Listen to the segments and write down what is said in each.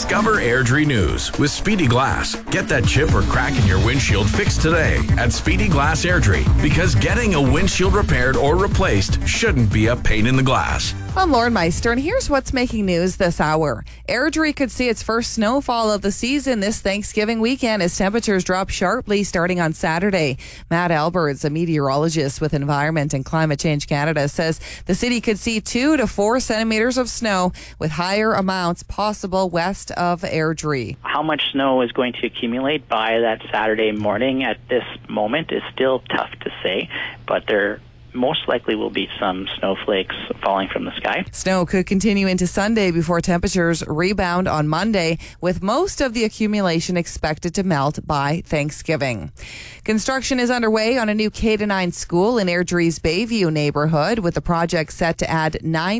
Discover Airdrie News with Speedy Glass. Get that chip or crack in your windshield fixed today at Speedy Glass Airdrie, because getting a windshield repaired or replaced shouldn't be a pain in the glass. I'm Lauren Meister, and here's what's making news this hour. Airdrie could see its first snowfall of the season this Thanksgiving weekend as temperatures drop sharply starting on Saturday. Matt Alberts, a meteorologist with Environment and Climate Change Canada, says the city could see 2 to 4 centimeters of snow, with higher amounts possible west of Airdrie. How much snow is going to accumulate by that Saturday morning at this moment is still tough to say, but there most likely will be some snowflakes falling from the sky. Snow could continue into Sunday before temperatures rebound on Monday, with most of the accumulation expected to melt by Thanksgiving. Construction is underway on a new K-9 school in Airdrie's Bayview neighborhood, with the project set to add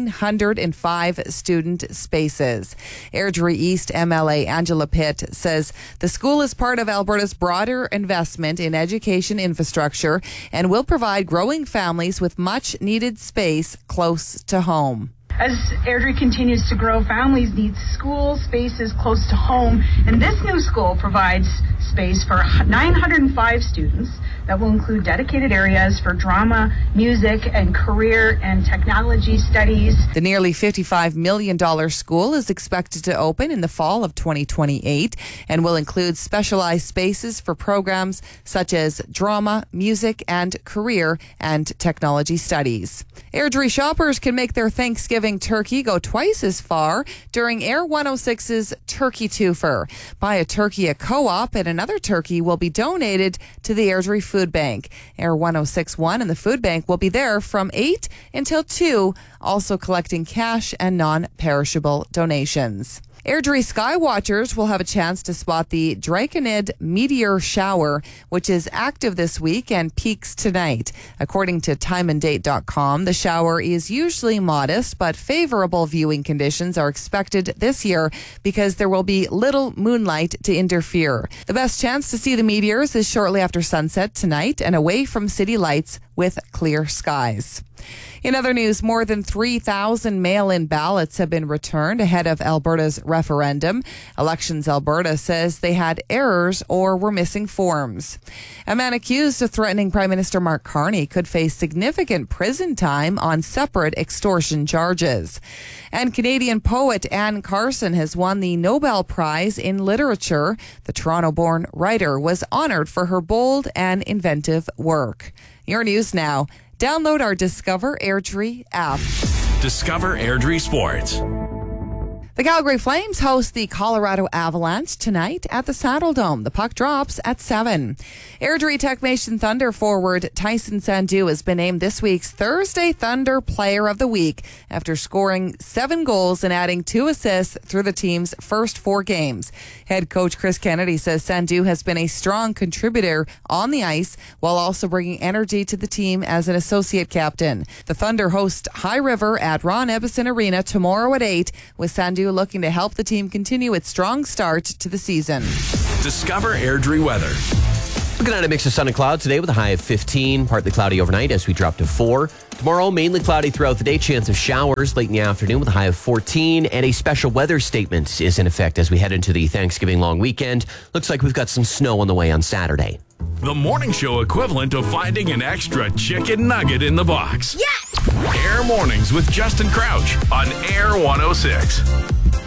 905 student spaces. Airdrie East MLA Angela Pitt says the school is part of Alberta's broader investment in education infrastructure and will provide growing families with much needed space close to home. As Airdrie continues to grow, families need school spaces close to home, and this new school provides space for 905 students that will include dedicated areas for drama, music, and career and technology studies. The nearly $55 million school is expected to open in the fall of 2028 and will include specialized spaces for programs such as drama, music, and career and technology studies. Airdrie shoppers can make their Thanksgiving turkey go twice as far during Air 106's Turkey Twofer. Buy a turkey at Co-op and another turkey will be donated to the Airdrie Food Bank. Air 106.1 and the Food Bank will be there from 8 until 2, also collecting cash and non-perishable donations. Airdrie Skywatchers will have a chance to spot the Draconid meteor shower, which is active this week and peaks tonight. According to timeanddate.com, the shower is usually modest, but favorable viewing conditions are expected this year because there will be little moonlight to interfere. The best chance to see the meteors is shortly after sunset tonight and away from city lights with clear skies. In other news, more than 3,000 mail-in ballots have been returned ahead of Alberta's referendum. Elections Alberta says they had errors or were missing forms. A man accused of threatening Prime Minister Mark Carney could face significant prison time on separate extortion charges. And Canadian poet Anne Carson has won the Nobel Prize in Literature. The Toronto-born writer was honored for her bold and inventive work. Your news now. Download our Discover Airdrie app. Discover Airdrie Sports. The Calgary Flames host the Colorado Avalanche tonight at the Saddledome. The puck drops at 7. Airdrie Technation Thunder forward Tyson Sandu has been named this week's Thursday Thunder Player of the Week after scoring 7 goals and adding 2 assists through the team's first 4 games. Head coach Chris Kennedy says Sandu has been a strong contributor on the ice while also bringing energy to the team as an associate captain. The Thunder host High River at Ron Ebbison Arena tomorrow at 8, with Sandu looking to help the team continue its strong start to the season. Discover Airdrie weather. Looking at a mix of sun and clouds today with a high of 15, partly cloudy overnight as we drop to 4. Tomorrow, mainly cloudy throughout the day, chance of showers late in the afternoon with a high of 14, and a special weather statement is in effect as we head into the Thanksgiving long weekend. Looks like we've got some snow on the way on Saturday. The morning show equivalent of finding an extra chicken nugget in the box. Yes! Air Mornings with Justin Crouch on Air 106.